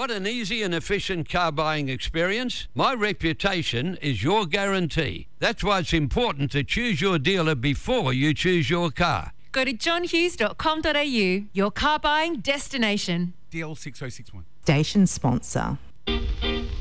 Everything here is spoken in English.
Want an easy and efficient car buying experience? My reputation is your guarantee. That's why it's important to choose your dealer before you choose your car. Go to johnhughes.com.au, your car buying destination. DL6061. Station sponsor.